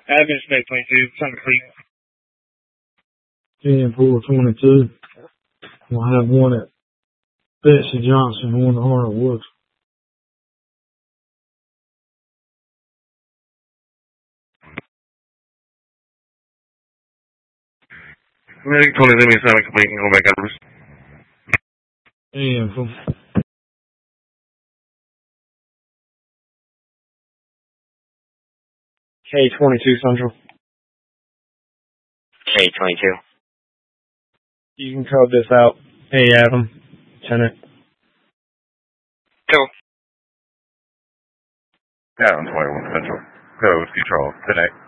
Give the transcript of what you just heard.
Admin Spec 22, Thunder Creek. 10-4-22. We'll have one at Betsy Johnson, one at Harnett Woods. Medic 27 complete and go back out. 10-4. K-22 Central. K-22. You can code this out. Hey, Adam. Tenant. Go. Adam 21 Central. Code control. Connect.